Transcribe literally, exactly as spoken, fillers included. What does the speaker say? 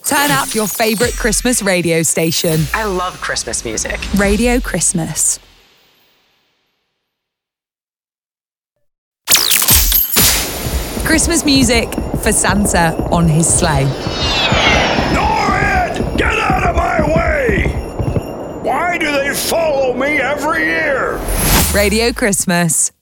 Turn up your favourite Christmas radio station. I love Christmas music. Radio Christmas. Christmas music for Santa on his sleigh. Norrid! Get out of my way! Why do they follow me every year? Radio Christmas.